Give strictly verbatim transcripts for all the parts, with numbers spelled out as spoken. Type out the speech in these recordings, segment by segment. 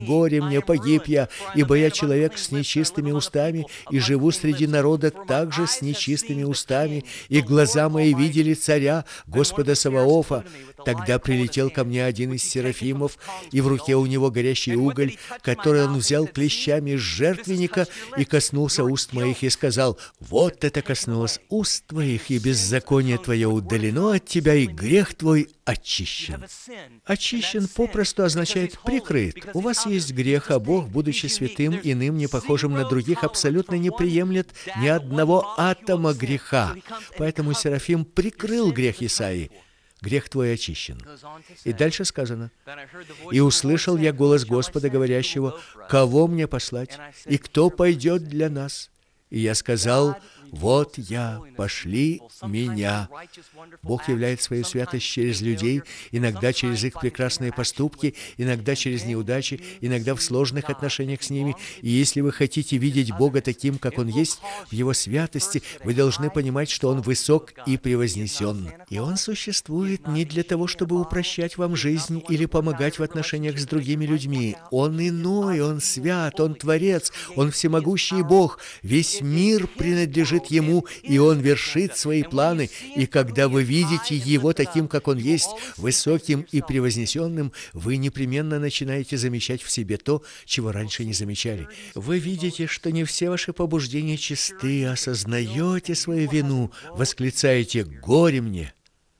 Горе мне, погиб я, ибо я человек с нечистыми устами, и живу среди народа также с нечистыми устами, и глаза мои видели царя, Господа Саваофа. Тогда прилетел ко мне один из серафимов, и в руке у него горящий уголь, который он взял клещами с жертвенника и коснулся уст моих, и сказал: «Вот это коснулось уст твоих, и беззаконие твое удалено от тебя, и грех твой очищен». Очищен попросту означает прикрыт. У вас есть грех, а Бог, будучи святым, иным, не похожим на других, абсолютно не приемлет ни одного атома греха. Поэтому Серафим прикрыл грех Исаии. Грех твой очищен. И дальше сказано: «И услышал я голос Господа, говорящего: кого мне послать, и кто пойдет для нас? И я сказал: вот я, пошли меня». Бог являет свою святость через людей, иногда через их прекрасные поступки, иногда через неудачи, иногда в сложных отношениях с ними. И если вы хотите видеть Бога таким, как Он есть, в Его святости, вы должны понимать, что Он высок и превознесен. И Он существует не для того, чтобы упрощать вам жизнь или помогать в отношениях с другими людьми. Он иной, Он свят, Он Творец, Он всемогущий Бог. Весь мир принадлежит Ему, и Он вершит свои планы. И когда вы видите Его таким, как Он есть, высоким и превознесенным, вы непременно начинаете замечать в себе то, чего раньше не замечали. Вы видите, что не все ваши побуждения чисты, осознаете свою вину, восклицаете: «Горе мне!»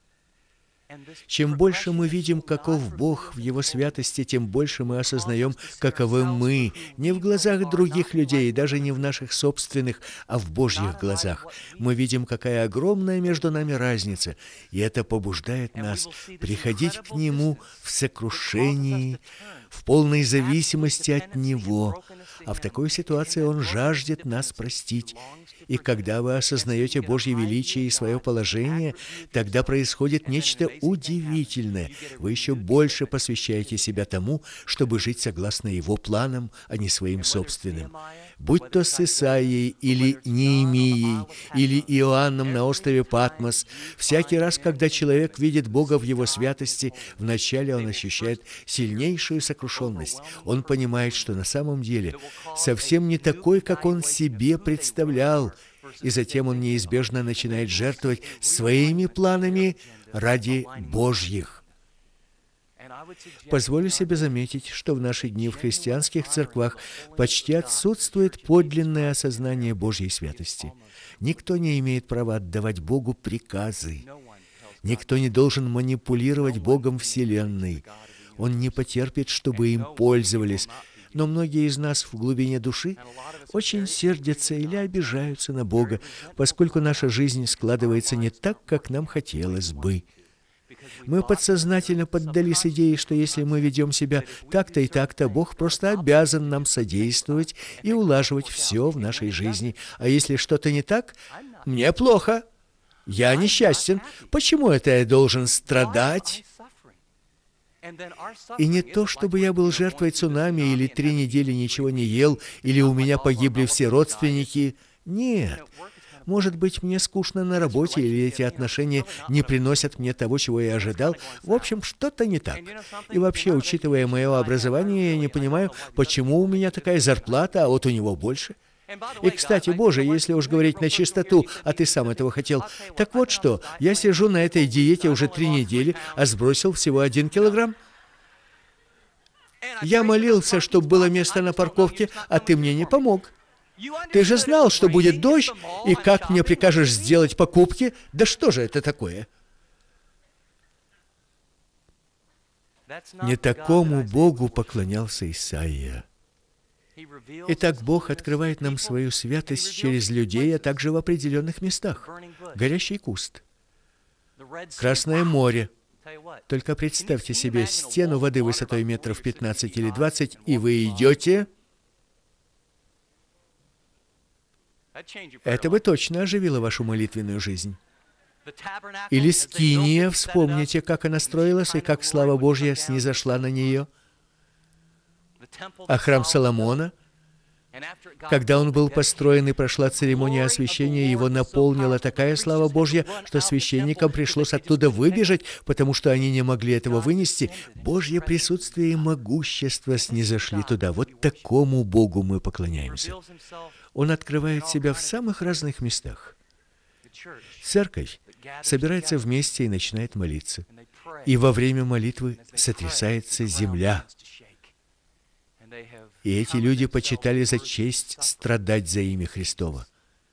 Чем больше мы видим, каков Бог в Его святости, тем больше мы осознаем, каковы мы, не в глазах других людей, даже не в наших собственных, а в Божьих глазах. Мы видим, какая огромная между нами разница, и это побуждает нас приходить к Нему в сокрушении, в полной зависимости от Него. А в такой ситуации Он жаждет нас простить. И когда вы осознаете Божье величие и свое положение, тогда происходит нечто удивительное. Вы еще больше посвящаете себя тому, чтобы жить согласно Его планам, а не своим собственным. Будь то с Исаией или Неемией, или Иоанном на острове Патмос, всякий раз, когда человек видит Бога в Его святости, вначале он ощущает сильнейшую сокрушенность. Он понимает, что на самом деле совсем не такой, как он себе представлял, и затем он неизбежно начинает жертвовать своими планами ради Божьих. Позволю себе заметить, что в наши дни в христианских церквах почти отсутствует подлинное осознание Божьей святости. Никто не имеет права отдавать Богу приказы. Никто не должен манипулировать Богом Вселенной. Он не потерпит, чтобы им пользовались. Но многие из нас в глубине души очень сердятся или обижаются на Бога, поскольку наша жизнь складывается не так, как нам хотелось бы. Мы подсознательно поддались идее, что если мы ведем себя так-то и так-то, Бог просто обязан нам содействовать и улаживать все в нашей жизни. А если что-то не так, мне плохо, я несчастен. Почему это я должен страдать? И не то, чтобы я был жертвой цунами, или три недели ничего не ел, или у меня погибли все родственники. Нет. Может быть, мне скучно на работе, или эти отношения не приносят мне того, чего я ожидал. В общем, что-то не так. И вообще, учитывая мое образование, я не понимаю, почему у меня такая зарплата, а вот у него больше. И, кстати, Боже, если уж говорить на чистоту, а ты сам этого хотел. Так вот что, я сижу на этой диете уже три недели, а сбросил всего один килограмм. Я молился, чтобы было место на парковке, а ты мне не помог. Ты же знал, что будет дождь, и как мне прикажешь сделать покупки? Да что же это такое? Не такому Богу поклонялся Исаия. Итак, Бог открывает нам свою святость через людей, а также в определенных местах. Горящий куст, Красное море. Только представьте себе стену воды высотой метров пятнадцать или двадцать, и вы идете... Это бы точно оживило вашу молитвенную жизнь. Или скиния, вспомните, как она строилась и как слава Божья снизошла на нее. А храм Соломона? Когда он был построен и прошла церемония освящения, его наполнила такая слава Божья, что священникам пришлось оттуда выбежать, потому что они не могли этого вынести. Божье присутствие и могущество снизошли туда. Вот такому Богу мы поклоняемся. Он открывает себя в самых разных местах. Церковь собирается вместе и начинает молиться. И во время молитвы сотрясается земля. И эти люди почитали за честь страдать за имя Христово.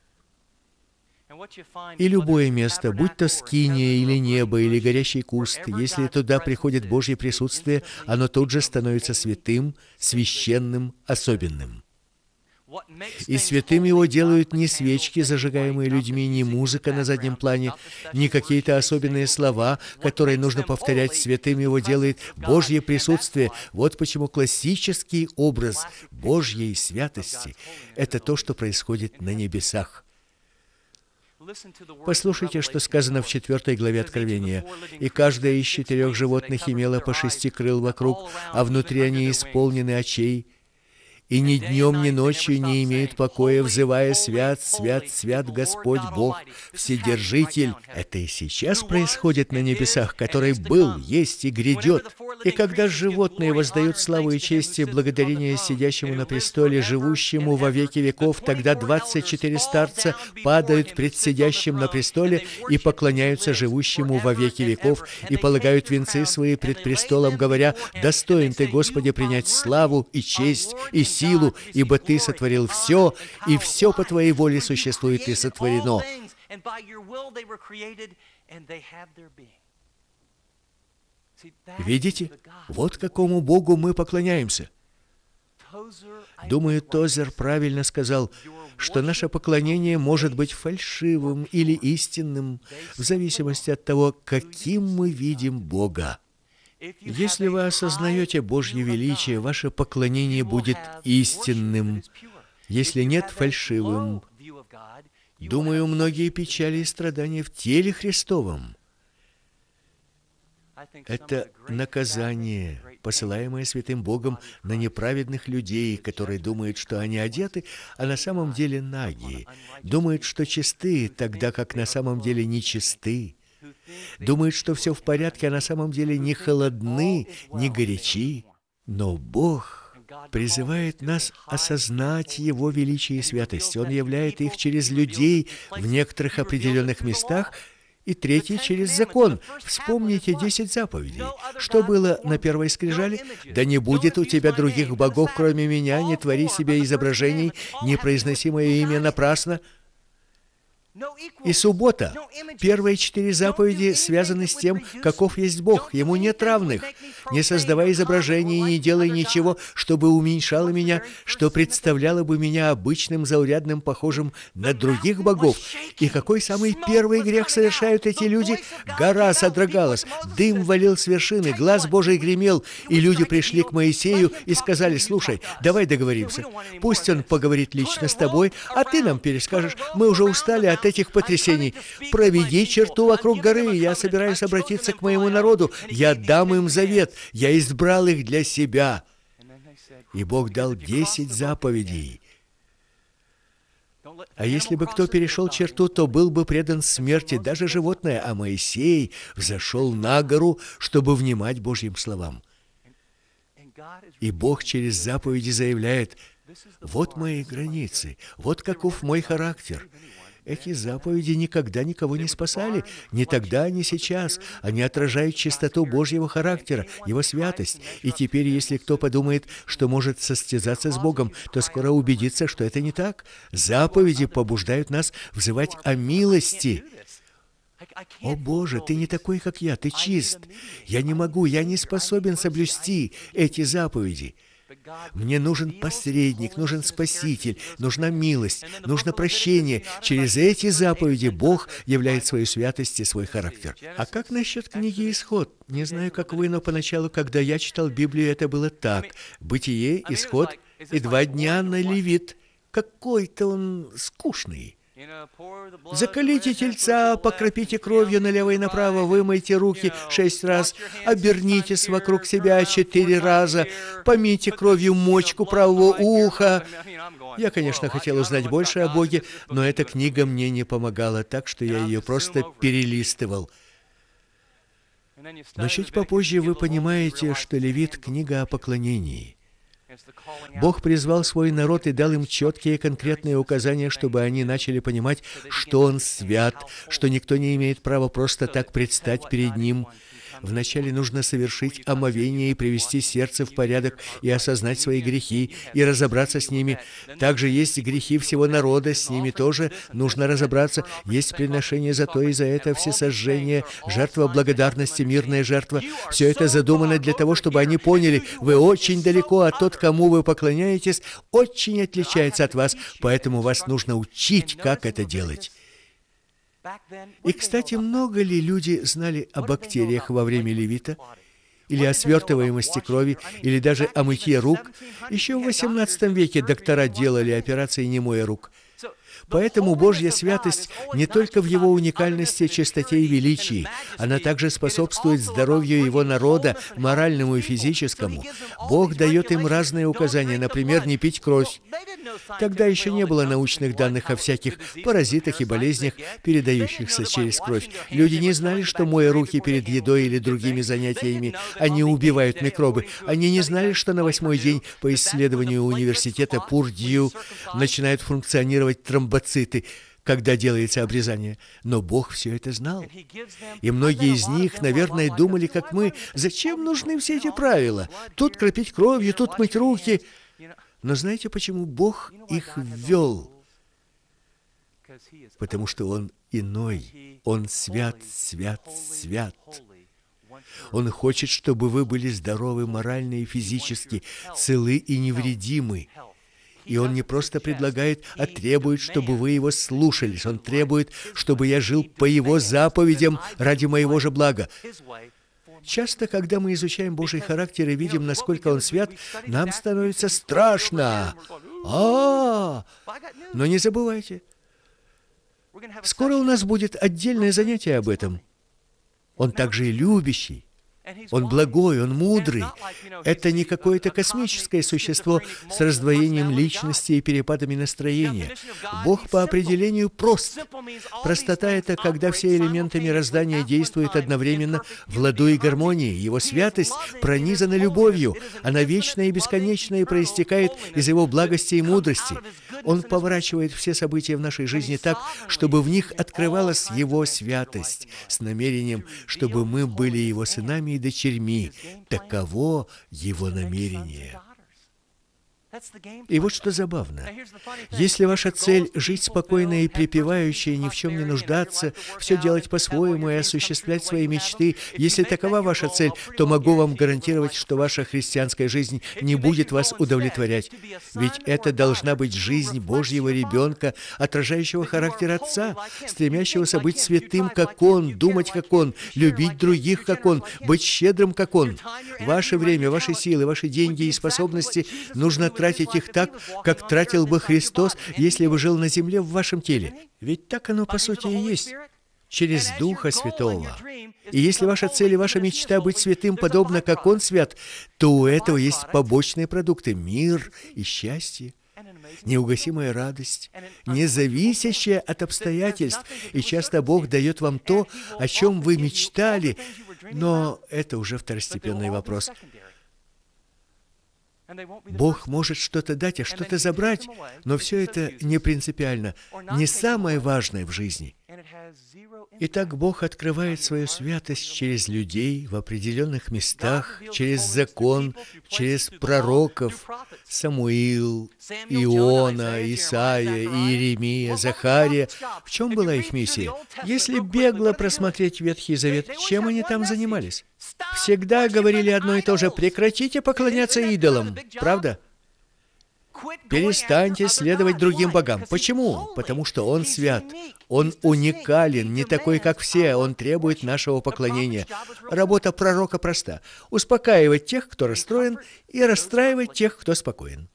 И любое место, будь то скиния или небо, или горящий куст, если туда приходит Божье присутствие, оно тут же становится святым, священным, особенным. И святым его делают не свечки, зажигаемые людьми, не музыка на заднем плане, не какие-то особенные слова, которые нужно повторять. Святым его делает Божье присутствие. Вот почему классический образ Божьей святости – это то, что происходит на небесах. Послушайте, что сказано в четвертой главе Откровения. «И каждое из четырех животных имело по шести крыл вокруг, а внутри они исполнены очей, и ни днем, ни ночью не имеют покоя, взывая: свят, свят, свят Господь Бог, Вседержитель». Это и сейчас происходит на небесах, который был, есть и грядет. И когда животные воздают славу и честь и благодарение сидящему на престоле, живущему во веки веков, тогда двадцать четыре старца падают пред сидящим на престоле и поклоняются живущему во веки веков, и полагают венцы свои пред престолом, говоря: «Достоин Ты, Господи, принять славу и честь и силу, ибо Ты сотворил все, и все по Твоей воле существует и сотворено». Видите? Вот какому Богу мы поклоняемся. Думаю, Тозер правильно сказал, что наше поклонение может быть фальшивым или истинным, в зависимости от того, каким мы видим Бога. Если вы осознаете Божье величие, ваше поклонение будет истинным. Если нет, фальшивым. Думаю, многие печали и страдания в теле Христовом. Это наказание, посылаемое святым Богом на неправедных людей, которые думают, что они одеты, а на самом деле наги. Думают, что чисты, тогда как на самом деле не чисты. Думают, что все в порядке, а на самом деле не холодны, не горячи. Но Бог призывает нас осознать Его величие и святость. Он являет их через людей в некоторых определенных местах, и третий через закон. Вспомните десять заповедей. Что было на первой скрижали? «Да не будет у тебя других богов, кроме меня, не твори себе изображений, не произноси мое имя напрасно». И суббота. Первые четыре заповеди связаны с тем, каков есть Бог. Ему нет равных. Не создавай изображений, не делай ничего, чтобы уменьшало меня, что представляло бы меня обычным, заурядным, похожим на других богов. И какой самый первый грех совершают эти люди? Гора содрогалась, дым валил с вершины, глаз Божий гремел, и люди пришли к Моисею и сказали: «Слушай, давай договоримся. Пусть он поговорит лично с тобой, а ты нам перескажешь. Мы уже устали от этих потрясений. Проведи черту вокруг горы, я собираюсь обратиться к моему народу. Я дам им завет, я избрал их для себя». И Бог дал десять заповедей. А если бы кто перешел черту, то был бы предан смерти, даже животное, а Моисей взошел на гору, чтобы внимать Божьим словам. И Бог через заповеди заявляет: «Вот мои границы, вот каков мой характер». Эти заповеди никогда никого не спасали, ни тогда, ни сейчас. Они отражают чистоту Божьего характера, Его святость. И теперь, если кто подумает, что может состязаться с Богом, то скоро убедится, что это не так. Заповеди побуждают нас взывать о милости. «О Боже, Ты не такой, как я, Ты чист. Я не могу, я не способен соблюсти эти заповеди. Мне нужен посредник, нужен Спаситель, нужна милость, нужно прощение. Через эти заповеди Бог являет свою святость и свой характер». А как насчет книги «Исход»? Не знаю, как вы, но поначалу, когда я читал Библию, это было так. Бытие, Исход и два дня на Левит. Какой-то он скучный. «Заколите тельца, покропите кровью налево и направо, вымойте руки шесть раз, обернитесь вокруг себя четыре раза, помийте кровью мочку правого уха». Я, конечно, хотел узнать больше о Боге, но эта книга мне не помогала, так что я ее просто перелистывал. Но чуть попозже вы понимаете, что Левит — книга о поклонении. Бог призвал свой народ и дал им четкие и конкретные указания, чтобы они начали понимать, что Он свят, что никто не имеет права просто так предстать перед Ним. Вначале нужно совершить омовение и привести сердце в порядок, и осознать свои грехи, и разобраться с ними. Также есть грехи всего народа, с ними тоже нужно разобраться. Есть приношение за то и за это, всесожжение, жертва благодарности, мирная жертва. Все это задумано для того, чтобы они поняли, вы очень далеко, а тот, кому вы поклоняетесь, очень отличается от вас, поэтому вас нужно учить, как это делать. И, кстати, много ли люди знали о бактериях во время Левита? Или о свертываемости крови, или даже о мытье рук? Еще в восемнадцатом веке доктора делали операции, не моя рук. Поэтому Божья святость не только в Его уникальности, чистоте и величии, она также способствует здоровью Его народа, моральному и физическому. Бог дает им разные указания, например, не пить кровь. Тогда еще не было научных данных о всяких паразитах и болезнях, передающихся через кровь. Люди не знали, что, моя руки перед едой или другими занятиями, они убивают микробы. Они не знали, что на восьмой день по исследованию университета Пурдью начинают функционировать тромбоциты, когда делается обрезание. Но Бог все это знал. И многие из них, наверное, думали, как мы, зачем нужны все эти правила? Тут кропить кровью, тут мыть руки. Но знаете, почему Бог их ввел? Потому что Он иной. Он свят, свят, свят. Он хочет, чтобы вы были здоровы морально и физически, целы и невредимы. И Он не просто предлагает, а требует, чтобы вы Его слушались. Он требует, чтобы я жил по Его заповедям ради моего же блага. Часто, когда мы изучаем Божий характер и видим, насколько Он свят, нам становится страшно. А, но не забывайте, скоро у нас будет отдельное занятие об этом. Он также и любящий. Он благой, Он мудрый. Это не какое-то космическое существо с раздвоением личности и перепадами настроения. Бог по определению прост. Простота — это когда все элементы мироздания действуют одновременно в ладу и гармонии. Его святость пронизана любовью. Она вечная и бесконечная и проистекает из Его благости и мудрости. Он поворачивает все события в нашей жизни так, чтобы в них открывалась Его святость, с намерением, чтобы мы были Его сынами и дочерьми. Таково Его намерение. И вот что забавно. Если ваша цель — жить спокойно и припевающе, ни в чем не нуждаться, все делать по-своему и осуществлять свои мечты, если такова ваша цель, то могу вам гарантировать, что ваша христианская жизнь не будет вас удовлетворять. Ведь это должна быть жизнь Божьего ребенка, отражающего характер Отца, стремящегося быть святым, как Он, думать, как Он, любить других, как Он, быть щедрым, как Он. Ваше время, ваши силы, ваши деньги и способности нужно тратить их так, как тратил бы Христос, если бы жил на земле в вашем теле. Ведь так оно, по сути, и есть. Через Духа Святого. И если ваша цель и ваша мечта быть святым, подобно как Он свят, то у этого есть побочные продукты — мир и счастье, неугасимая радость, не зависящая от обстоятельств. И часто Бог дает вам то, о чем вы мечтали, но это уже второстепенный вопрос. Бог может что-то дать, а что-то забрать, но все это не принципиально, не самое важное в жизни. Итак, Бог открывает свою святость через людей в определенных местах, через закон, через пророков: Самуил, Иона, Исаия, Иеремия, Захария. В чем была их миссия? Если бегло просмотреть Ветхий Завет, чем они там занимались? Всегда говорили одно и то же: прекратите поклоняться идолам. Правда? Перестаньте следовать другим богам. Почему? Потому что Он свят. Он уникален, не такой, как все. Он требует нашего поклонения. Работа пророка проста: успокаивать тех, кто расстроен, и расстраивать тех, кто спокоен.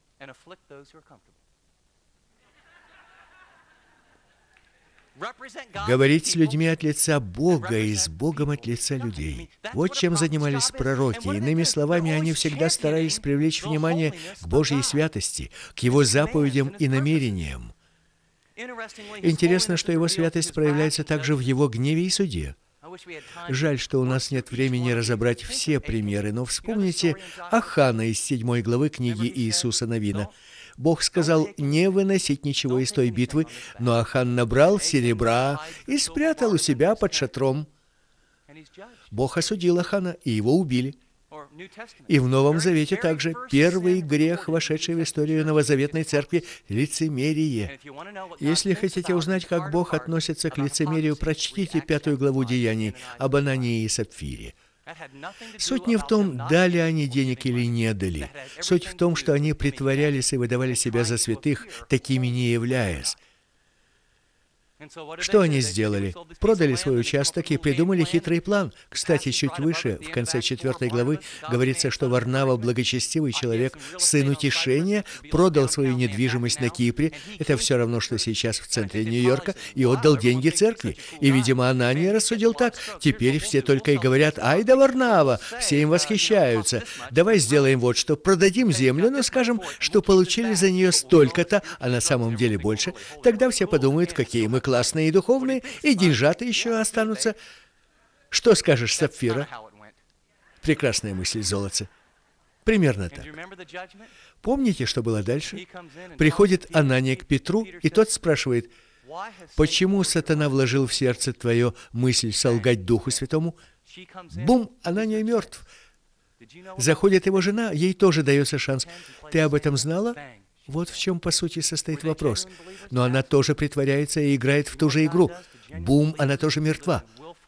говорить с людьми от лица Бога и с Богом от лица людей. Вот чем занимались пророки. Иными словами, они всегда старались привлечь внимание к Божьей святости, к Его заповедям и намерениям. Интересно, что Его святость проявляется также в Его гневе и суде. Жаль, что у нас нет времени разобрать все примеры, но вспомните Ахана из седьмой главы книги Иисуса Навина. Бог сказал не выносить ничего из той битвы, но Ахан набрал серебра и спрятал у себя под шатром. Бог осудил Ахана, и его убили. И в Новом Завете также первый грех, вошедший в историю новозаветной церкви – лицемерие. Если хотите узнать, как Бог относится к лицемерию, прочтите пятую главу Деяний об Анании и Сапфире. Суть не в том, дали они денег или не дали. Суть в том, что они притворялись и выдавали себя за святых, такими не являясь. Что они сделали? Продали свой участок и придумали хитрый план. Кстати, чуть выше, в конце четвертой главы, говорится, что Варнава, благочестивый человек, сын утешения, продал свою недвижимость на Кипре, это все равно, что сейчас в центре Нью-Йорка, и отдал деньги церкви. И, видимо, Анания рассудил так: теперь все только и говорят: «Ай да Варнава!» Все им восхищаются. Давай сделаем вот что: продадим землю, но скажем, что получили за нее столько-то, а на самом деле больше. Тогда все подумают, какие мы классные. Классные и духовные, и деньжата еще останутся. Что скажешь, Сапфира? Прекрасная мысль, золотце. Примерно так. Помните, что было дальше? Приходит Анания к Петру, и тот спрашивает: «Почему сатана вложил в сердце твое мысль солгать Духу Святому?» Бум! Анания мертв. Заходит его жена, ей тоже дается шанс. «Ты об этом знала?» Вот в чем, по сути, состоит вопрос. Но она тоже притворяется и играет в ту же игру. Бум, она тоже мертва.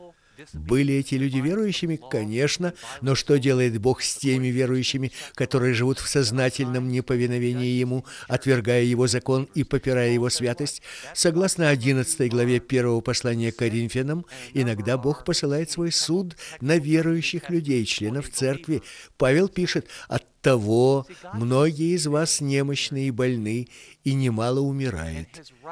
Были эти люди верующими? Конечно. Но что делает Бог с теми верующими, которые живут в сознательном неповиновении Ему, отвергая Его закон и попирая Его святость? Согласно одиннадцатой главе первого послания к Коринфянам, иногда Бог посылает свой суд на верующих людей, членов церкви. Павел пишет: «Оттого многие из вас немощны и больны, и немало умирает».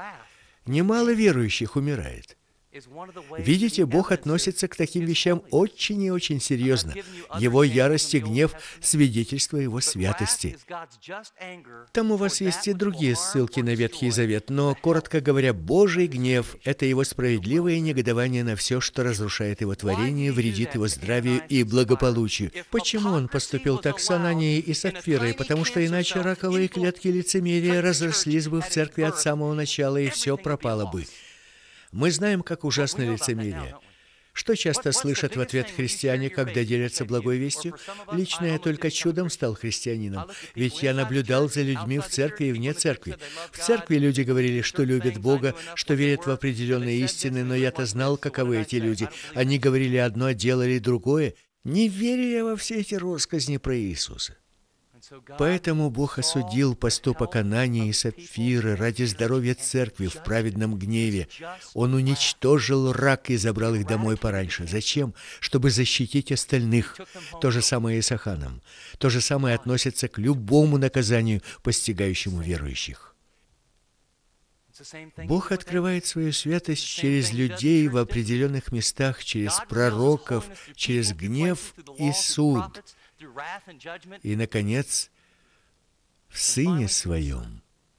Немало верующих умирает. Видите, Бог относится к таким вещам очень и очень серьезно. Его ярость и гнев – свидетельство Его святости. Там у вас есть и другие ссылки на Ветхий Завет, но, коротко говоря, Божий гнев – это Его справедливое негодование на все, что разрушает Его творение, вредит Его здравию и благополучию. Почему Он поступил так с Ананией и Сапфирой? Потому что иначе раковые клетки лицемерия разрослись бы в церкви от самого начала, и все пропало бы. Мы знаем, как ужасно лицемерие. Что часто слышат в ответ христиане, когда делятся благой вестью? Лично я только чудом стал христианином, ведь я наблюдал за людьми в церкви и вне церкви. В церкви люди говорили, что любят Бога, что верят в определенные истины, но я-то знал, каковы эти люди. Они говорили одно, делали другое. Не верю я во все эти россказни про Иисуса. Поэтому Бог осудил поступок Анании и Сапфиры ради здоровья церкви в праведном гневе. Он уничтожил рак и забрал их домой пораньше. Зачем? Чтобы защитить остальных. То же самое и с Аханом. То же самое относится к любому наказанию, постигающему верующих. Бог открывает свою святость через людей в определенных местах, через пророков, через гнев и суд. И, наконец, в Сыне Своем.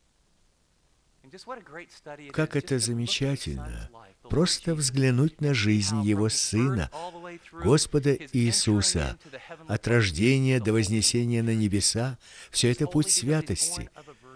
Как это замечательно! Просто взглянуть на жизнь Его Сына, Господа Иисуса, от рождения до вознесения на небеса. Все это путь святости.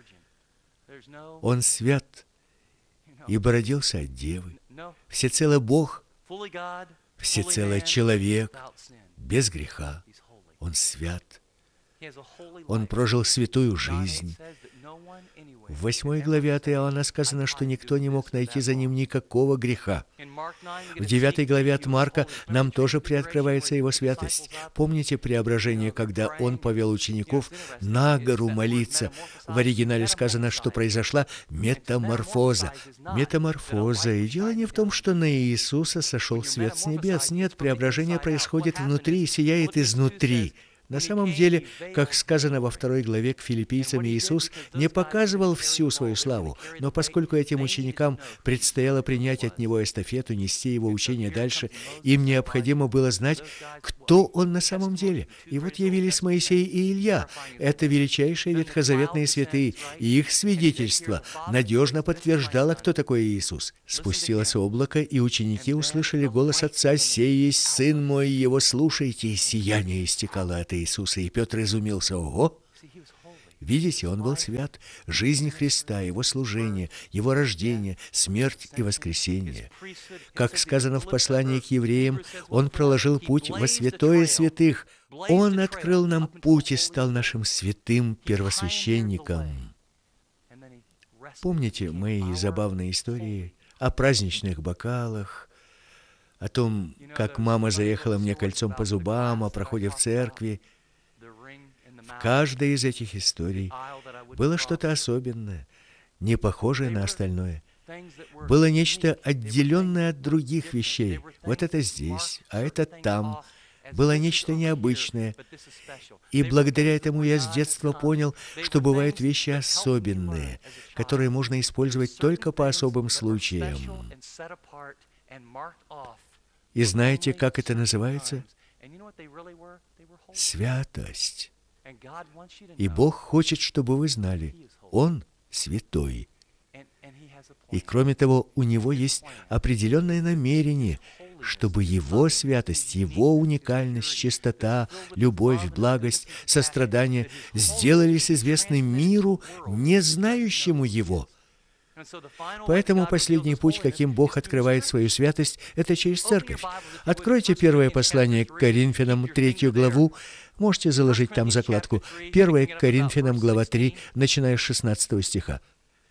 Он свят, ибо родился от Девы. Всецело Бог, всецело человек, без греха. Он свят. Он прожил святую жизнь. В восьмой главе от Иоанна сказано, что никто не мог найти за ним никакого греха. В девятой главе от Марка нам тоже приоткрывается его святость. Помните преображение, когда он повел учеников на гору молиться? В оригинале сказано, что произошла метаморфоза. Метаморфоза. И дело не в том, что на Иисуса сошел свет с небес. Нет, преображение происходит внутри и сияет изнутри. На самом деле, как сказано во второй главе к филиппийцам, Иисус не показывал всю свою славу, но поскольку этим ученикам предстояло принять от Него эстафету, нести Его учение дальше, им необходимо было знать, кто Он на самом деле. И вот явились Моисей и Илья. Это величайшие ветхозаветные святые, и их свидетельство надежно подтверждало, кто такой Иисус. Спустилось облако, и ученики услышали голос Отца: «Сей есть Сын мой, Его слушайте». И сияние истекало от Иисуса, и Петр изумился. Ого! Видите, Он был свят. Жизнь Христа, Его служение, Его рождение, смерть и воскресение. Как сказано в послании к евреям, Он проложил путь во святое святых. Он открыл нам путь и стал нашим святым первосвященником. Помните мои забавные истории о праздничных бокалах, о том, как мама заехала мне кольцом по зубам, о проходе в церкви? В каждой из этих историй было что-то особенное, не похожее на остальное. Было нечто отделенное от других вещей. Вот это здесь, а это там. Было нечто необычное. И благодаря этому я с детства понял, что бывают вещи особенные, которые можно использовать только по особым случаям. И знаете, как это называется? Святость. И Бог хочет, чтобы вы знали, Он святой. И кроме того, у Него есть определенное намерение, чтобы Его святость, Его уникальность, чистота, любовь, благость, сострадание сделались известны миру, не знающему Его. Поэтому последний путь, каким Бог открывает свою святость, это через церковь. Откройте первое послание к Коринфянам, третью главу. Можете заложить там закладку. Первое к Коринфянам, глава три, начиная с шестнадцатого стиха.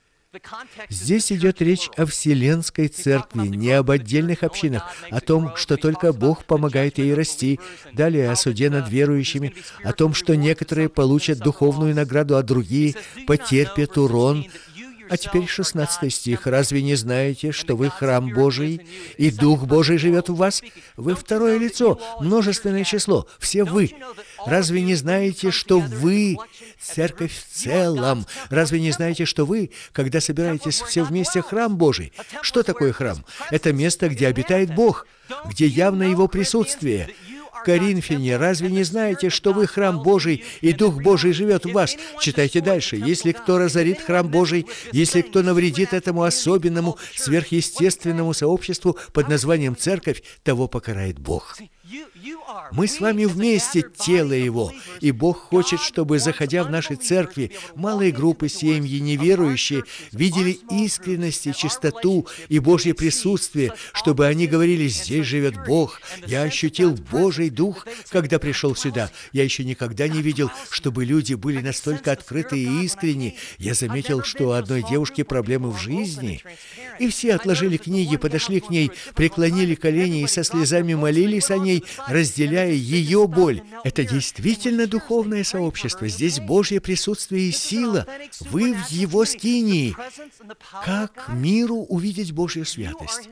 Здесь идет речь о Вселенской Церкви, не об отдельных общинах, о том, что только Бог помогает ей расти, далее о суде над верующими, о том, что некоторые получат духовную награду, а другие потерпят урон. А теперь шестнадцатый стих. «Разве не знаете, что вы храм Божий, и Дух Божий живет в вас? Вы второе лицо, множественное число, все вы. Разве не знаете, что вы церковь в целом? Разве не знаете, что вы, когда собираетесь все вместе, храм Божий? Что такое храм? Это место, где обитает Бог, где явно Его присутствие. Коринфяне, разве не знаете, что вы храм Божий, и Дух Божий живет в вас? Читайте дальше. Если кто разорит храм Божий, если кто навредит этому особенному, сверхъестественному сообществу под названием церковь, того покарает Бог. Мы с вами вместе тело Его, и Бог хочет, чтобы, заходя в наши церкви, малые группы, семьи, неверующие, видели искренность и чистоту и Божье присутствие, чтобы они говорили: «Здесь живет Бог, я ощутил Божий Дух, когда пришел сюда. Я еще никогда не видел, чтобы люди были настолько открыты и искренни. Я заметил, что у одной девушки проблемы в жизни». И все отложили книги, подошли к ней, преклонили колени и со слезами молились о ней, разделяя ее боль. Это действительно духовное сообщество. Здесь Божье присутствие и сила. Вы в Его скинии. Как миру увидеть Божью святость?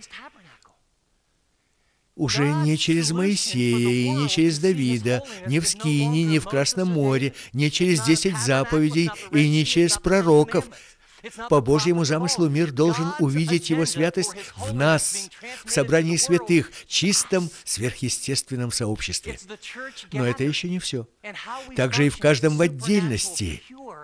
Уже не через Моисея и не через Давида, не в Скинии, не в Красном море, не через десять заповедей и не через пророков. По Божьему замыслу мир должен увидеть Его святость в нас, в собрании святых, чистом, сверхъестественном сообществе. Но это еще не все. Также и в каждом в отдельности.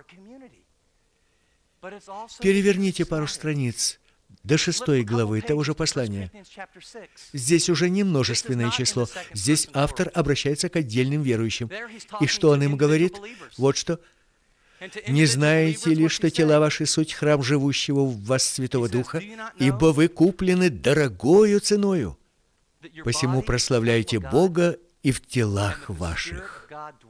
Переверните пару страниц до шестой главы того же послания. Здесь уже не множественное число. Здесь автор обращается к отдельным верующим. И что он им говорит? Вот что. «Не знаете ли, что тела ваши суть храм живущего в вас Святого Духа, ибо вы куплены дорогою ценою? Посему прославляйте Бога и в телах ваших».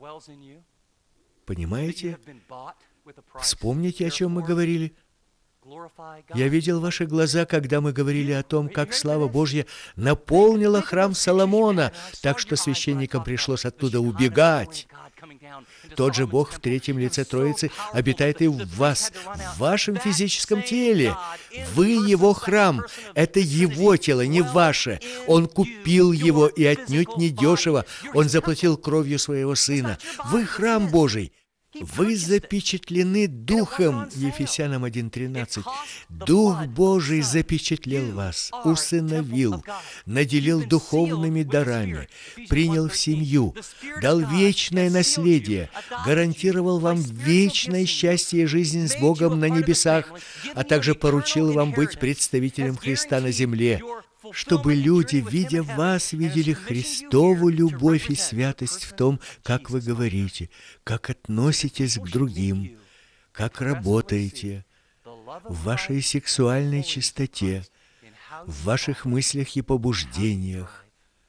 Понимаете? Вспомните, о чем мы говорили. Я видел ваши глаза, когда мы говорили о том, как слава Божья наполнила храм Соломона, так что священникам пришлось оттуда убегать. Тот же Бог в третьем лице Троицы обитает и в вас, в вашем физическом теле. Вы Его храм. Это Его тело, не ваше. Он купил его и отнюдь не дешево. Он заплатил кровью Своего Сына. Вы храм Божий. Вы запечатлены Духом, Ефесянам один тринадцать. Дух Божий запечатлел вас, усыновил, наделил духовными дарами, принял в семью, дал вечное наследие, гарантировал вам вечное счастье и жизнь с Богом на небесах, а также поручил вам быть представителем Христа на земле, чтобы люди, видя вас, видели Христову любовь и святость в том, как вы говорите, как относитесь к другим, как работаете, в вашей сексуальной чистоте, в ваших мыслях и побуждениях.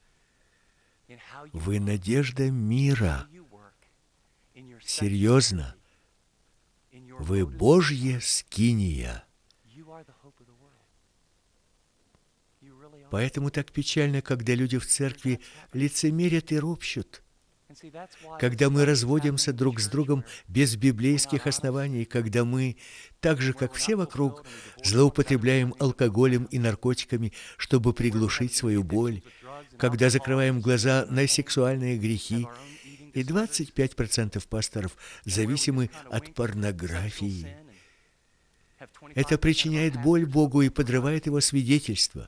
Вы надежда мира. Серьезно. Вы Божья скиния. Поэтому так печально, когда люди в церкви лицемерят и ропщут. Когда мы разводимся друг с другом без библейских оснований, когда мы, так же, как все вокруг, злоупотребляем алкоголем и наркотиками, чтобы приглушить свою боль, когда закрываем глаза на сексуальные грехи, и двадцать пять процентов пасторов зависимы от порнографии. Это причиняет боль Богу и подрывает Его свидетельство.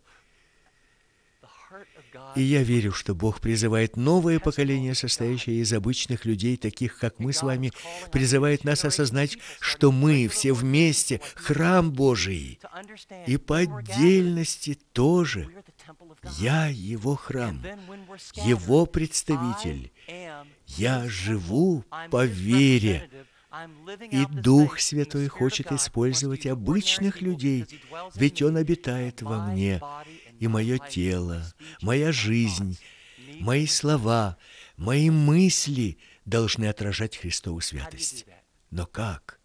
И я верю, что Бог призывает новое поколение, состоящее из обычных людей, таких как мы с вами, призывает нас осознать, что мы все вместе храм Божий, и по отдельности тоже. Я Его храм, Его представитель. Я живу по вере. И Дух Святой хочет использовать обычных людей, ведь Он обитает во мне, и мое тело, моя жизнь, мои слова, мои мысли должны отражать Христову святость. Но как?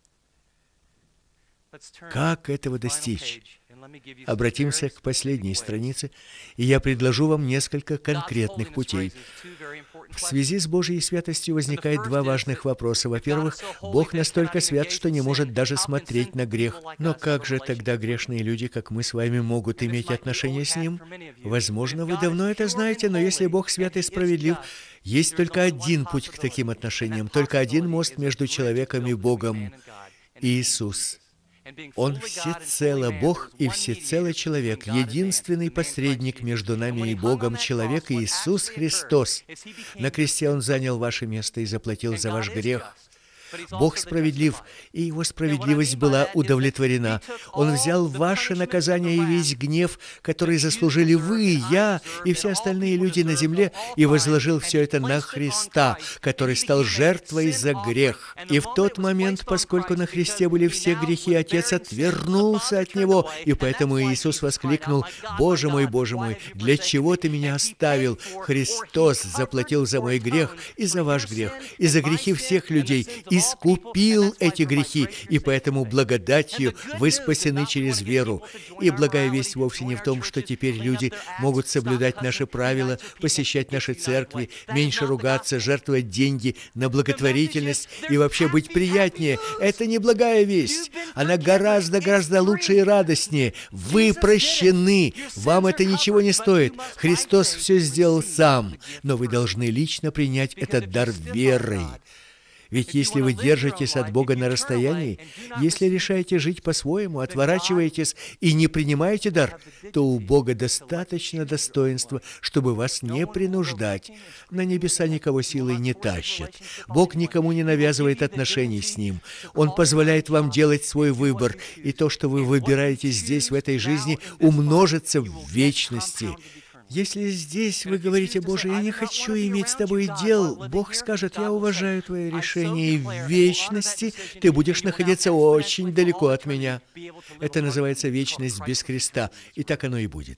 Как этого достичь? Обратимся к последней странице, и я предложу вам несколько конкретных путей. В связи с Божьей святостью возникает два важных вопроса. Во-первых, Бог настолько свят, что не может даже смотреть на грех. Но как же тогда грешные люди, как мы с вами, могут иметь отношение с Ним? Возможно, вы давно это знаете, но если Бог свят и справедлив, есть только один путь к таким отношениям, только один мост между человеком и Богом – Иисус. Он всецело Бог и всецело человек, единственный посредник между нами и Богом, человек Иисус Христос. На кресте Он занял ваше место и заплатил за ваш грех. Бог справедлив, и Его справедливость была удовлетворена. Он взял ваше наказание и весь гнев, который заслужили вы, я и все остальные люди на земле, и возложил все это на Христа, который стал жертвой за грех. И в тот момент, поскольку на Христе были все грехи, Отец отвернулся от Него, и поэтому Иисус воскликнул: «Боже мой, Боже мой, для чего Ты меня оставил?» Христос заплатил за мой грех и за ваш грех, и за грехи всех людей, и искупил эти грехи, и поэтому благодатью вы спасены через веру. И благая весть вовсе не в том, что теперь люди могут соблюдать наши правила, посещать наши церкви, меньше ругаться, жертвовать деньги на благотворительность и вообще быть приятнее. Это не благая весть. Она гораздо-гораздо лучше и радостнее. Вы прощены. Вам это ничего не стоит. Христос все сделал сам, но вы должны лично принять этот дар верой. Ведь если вы держитесь от Бога на расстоянии, если решаете жить по-своему, отворачиваетесь и не принимаете дар, то у Бога достаточно достоинства, чтобы вас не принуждать. На небеса никого силой не тащат. Бог никому не навязывает отношений с Ним. Он позволяет вам делать свой выбор, и то, что вы выбираете здесь, в этой жизни, умножится в вечности. Если здесь вы говорите: «Боже, я не хочу иметь с тобой дел», Бог скажет: «Я уважаю твое решение, и в вечности ты будешь находиться очень далеко от меня». Это называется вечность без Христа, и так оно и будет.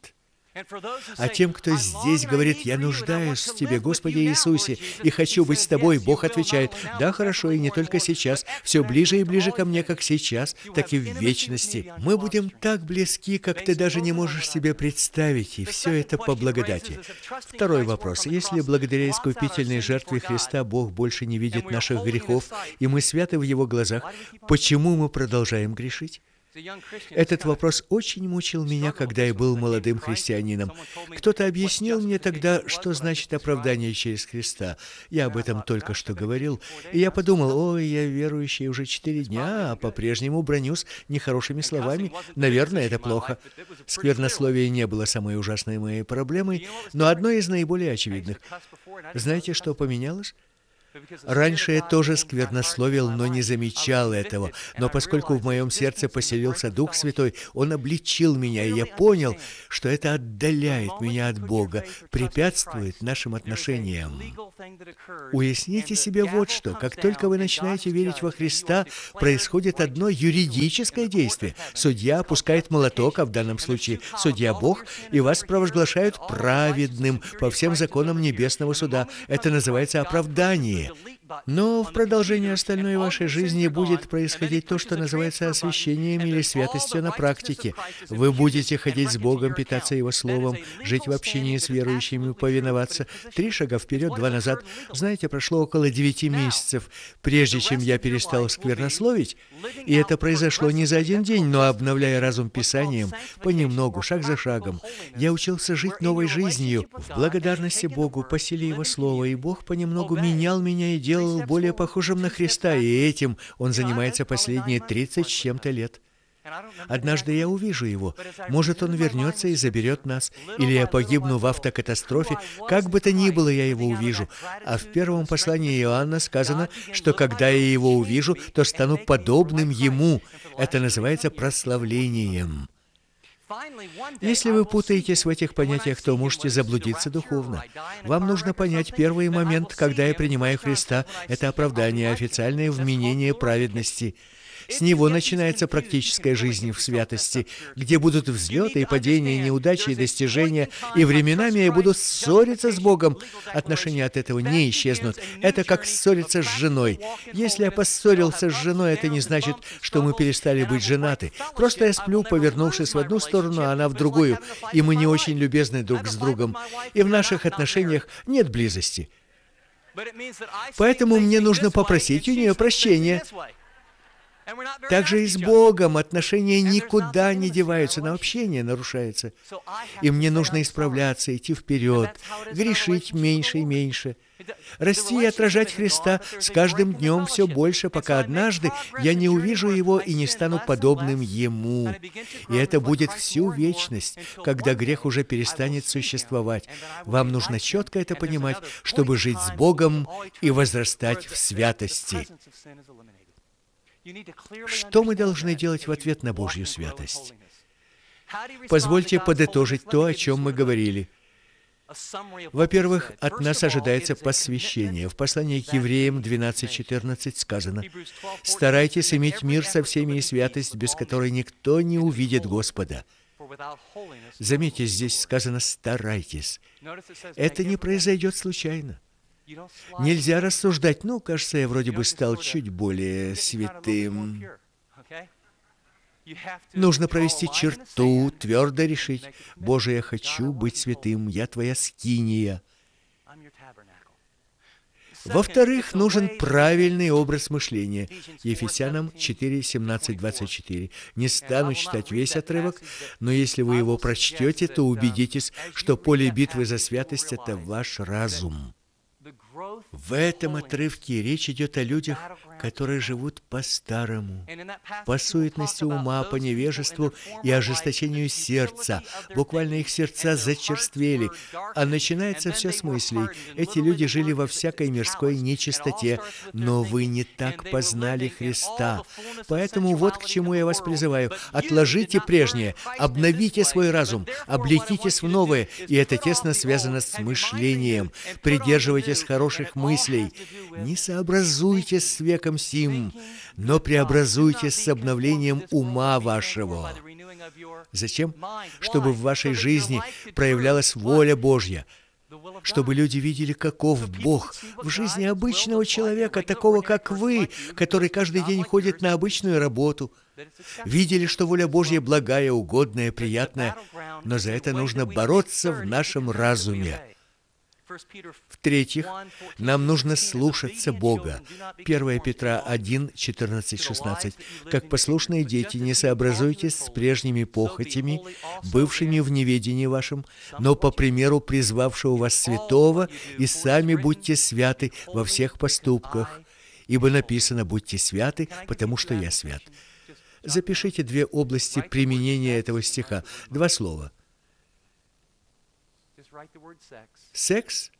А тем, кто здесь говорит: «Я нуждаюсь в Тебе, Господи Иисусе, и хочу быть с Тобой», Бог отвечает: «Да, хорошо, и не только сейчас, все ближе и ближе ко мне, как сейчас, так и в вечности. Мы будем так близки, как Ты даже не можешь себе представить, и все это по благодати». Второй вопрос. Если благодаря искупительной жертве Христа Бог больше не видит наших грехов, и мы святы в Его глазах, почему мы продолжаем грешить? Этот вопрос очень мучил меня, когда я был молодым христианином. Кто-то объяснил мне тогда, что значит оправдание через Христа. Я об этом только что говорил, и я подумал: ой, я верующий уже четыре дня, а по-прежнему бронюсь нехорошими словами. Наверное, это плохо. Сквернословие не было самой ужасной моей проблемой, но одной из наиболее очевидных. Знаете, что поменялось? Раньше я тоже сквернословил, но не замечал этого. Но поскольку в моем сердце поселился Дух Святой, Он обличил меня, и я понял, что это отдаляет меня от Бога, препятствует нашим отношениям. Уясните себе вот что. Как только вы начинаете верить во Христа, происходит одно юридическое действие. Судья опускает молоток, а в данном случае судья Бог, и вас провозглашают праведным по всем законам небесного суда. Это называется оправдание. Но в продолжении остальной вашей жизни будет происходить то, что называется освящением или святостью на практике. Вы будете ходить с Богом, питаться Его Словом, жить в общении с верующими, повиноваться. Три шага вперед, два назад. Знаете, прошло около девяти месяцев, прежде чем я перестал сквернословить, и это произошло не за один день, но обновляя разум Писанием, понемногу, шаг за шагом, я учился жить новой жизнью, в благодарности Богу, по силе Его Слова, и Бог понемногу менял меня и делал более похожим на Христа, и этим Он занимается последние тридцать с чем-то лет. Однажды я увижу Его. Может, Он вернется и заберет нас, или я погибну в автокатастрофе. Как бы то ни было, я Его увижу. А в первом послании Иоанна сказано, что когда я Его увижу, то стану подобным Ему. Это называется прославлением. Если вы путаетесь в этих понятиях, то можете заблудиться духовно. Вам нужно понять первый момент, когда я принимаю Христа, это оправдание, официальное вменение праведности. С него начинается практическая жизнь в святости, где будут взлеты и падения, неудачи и достижения, и временами я буду ссориться с Богом. Отношения от этого не исчезнут. Это как ссориться с женой. Если я поссорился с женой, это не значит, что мы перестали быть женаты. Просто я сплю, повернувшись в одну сторону, а она в другую, и мы не очень любезны друг с другом, и в наших отношениях нет близости. Поэтому мне нужно попросить у нее прощения. Также и с Богом отношения никуда не деваются, но общение нарушается. И мне нужно исправляться, идти вперед, грешить меньше и меньше, расти и отражать Христа с каждым днем все больше, пока однажды я не увижу Его и не стану подобным Ему. И это будет всю вечность, когда грех уже перестанет существовать. Вам нужно четко это понимать, чтобы жить с Богом и возрастать в святости. Что мы должны делать в ответ на Божью святость? Позвольте подытожить то, о чем мы говорили. Во-первых, от нас ожидается посвящение. В послании к Евреям двенадцать четырнадцать сказано: «Старайтесь иметь мир со всеми и святость, без которой никто не увидит Господа». Заметьте, здесь сказано «старайтесь». Это не произойдет случайно. Нельзя рассуждать: ну, кажется, я вроде бы стал чуть более святым. Нужно провести черту, твердо решить: Боже, я хочу быть святым, я Твоя скиния. Во-вторых, нужен правильный образ мышления. Ефесянам четыре, семнадцать, двадцать четыре. Не стану читать весь отрывок, но если вы его прочтете, то убедитесь, что поле битвы за святость — это ваш разум. В этом отрывке речь идет о людях, которые живут по-старому, по суетности ума, по невежеству и ожесточению сердца. Буквально их сердца зачерствели, а начинается все с мыслей. Эти люди жили во всякой мирской нечистоте, но вы не так познали Христа. Поэтому вот к чему я вас призываю. Отложите прежнее, обновите свой разум, облекитесь в новое, и это тесно связано с мышлением. Придерживайтесь хороших мыслей. Не сообразуйтесь с веком сим, но преобразуйтесь с обновлением ума вашего. Зачем? Чтобы в вашей жизни проявлялась воля Божья, чтобы люди видели, каков Бог в жизни обычного человека, такого, как вы, который каждый день ходит на обычную работу. Видели, что воля Божья благая, угодная, приятная, но за это нужно бороться в нашем разуме. В-третьих, нам нужно слушаться Бога. первое Петра один, четырнадцать, шестнадцать. «Как послушные дети, не сообразуйтесь с прежними похотями, бывшими в неведении вашем, но по примеру призвавшего вас святого, и сами будьте святы во всех поступках. Ибо написано: будьте святы, потому что я свят». Запишите две области применения этого стиха. Два слова. Секс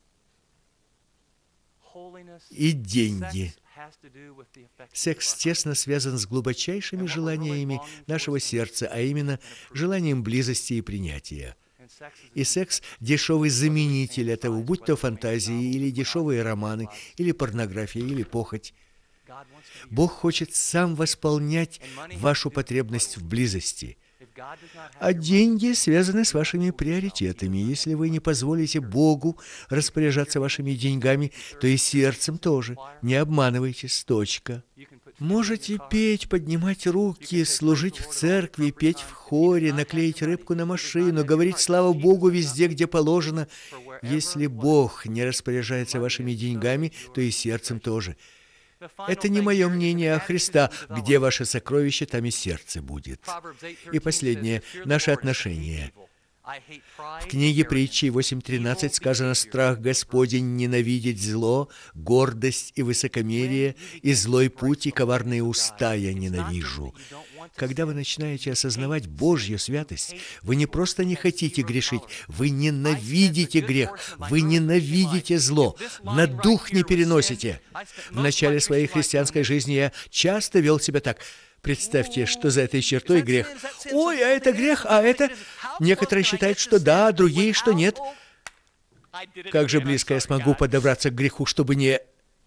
и деньги. Секс тесно связан с глубочайшими желаниями нашего сердца, а именно желанием близости и принятия. И секс – дешевый заменитель этого, будь то фантазии, или дешевые романы, или порнография, или похоть. Бог хочет сам восполнять вашу потребность в близости. А деньги связаны с вашими приоритетами. Если вы не позволите Богу распоряжаться вашими деньгами, то и сердцем тоже. Не обманывайтесь, точка. Можете петь, поднимать руки, служить в церкви, петь в хоре, наклеить рыбку на машину, говорить «слава Богу» везде, где положено. Если Бог не распоряжается вашими деньгами, то и сердцем тоже. Это не мое мнение, а Христа. Где ваше сокровище, там и сердце будет. И последнее. Наши отношения. В книге Притчи восемь тринадцать сказано: «Страх Господень ненавидеть зло, гордость и высокомерие, и злой путь, и коварные уста я ненавижу». Когда вы начинаете осознавать Божью святость, вы не просто не хотите грешить, вы ненавидите грех, вы ненавидите зло, на дух не переносите. В начале своей христианской жизни я часто вел себя так. Представьте, что за этой чертой грех. Ой, а это грех, а это... Некоторые считают, что да, другие, что нет. Как же близко я смогу подобраться к греху, чтобы не...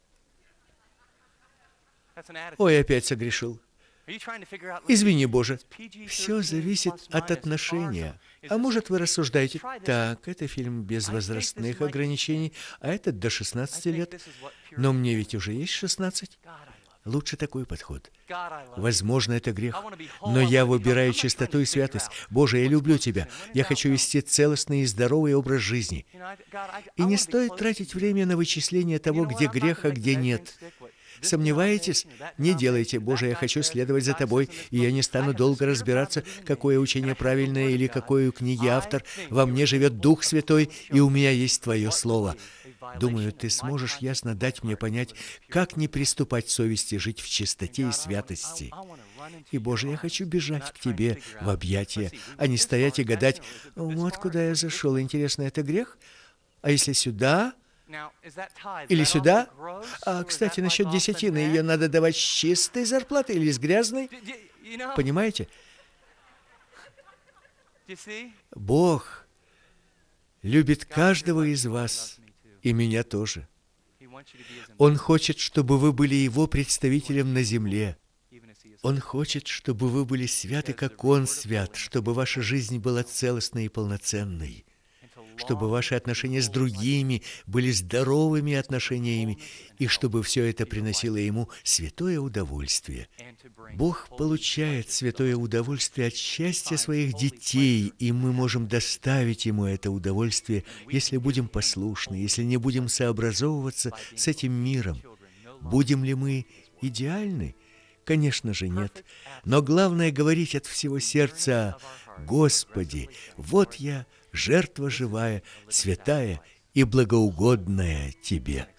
Ой, опять согрешил. Извини, Боже. Все зависит от отношения. А может, вы рассуждаете: так, это фильм без возрастных ограничений, а этот до шестнадцати лет. Но мне ведь уже есть шестнадцать. Лучше такой подход. Возможно, это грех, но я выбираю чистоту и святость. Боже, я люблю Тебя. Я хочу вести целостный и здоровый образ жизни. И не стоит тратить время на вычисление того, где грех, а где нет. Сомневаетесь? Не делайте. Боже, я хочу следовать за Тобой, и я не стану долго разбираться, какое учение правильное или какой у книги автор. Во мне живет Дух Святой, и у меня есть Твое Слово. Думаю, Ты сможешь ясно дать мне понять, как не приступать совести, жить в чистоте и святости. И, Боже, я хочу бежать к Тебе в объятия, а не стоять и гадать: вот куда я зашел, интересно, это грех? А если сюда... Или сюда? А, кстати, насчет десятины, ее надо давать с чистой зарплаты или с грязной? Понимаете? Бог любит каждого из вас, и меня тоже. Он хочет, чтобы вы были Его представителем на земле. Он хочет, чтобы вы были святы, как Он свят, чтобы ваша жизнь была целостной и полноценной, чтобы ваши отношения с другими были здоровыми отношениями, и чтобы все это приносило Ему святое удовольствие. Бог получает святое удовольствие от счастья своих детей, и мы можем доставить Ему это удовольствие, если будем послушны, если не будем сообразовываться с этим миром. Будем ли мы идеальны? Конечно же, нет. Но главное — говорить от всего сердца: «Господи, вот я, жертва живая, святая и благоугодная Тебе».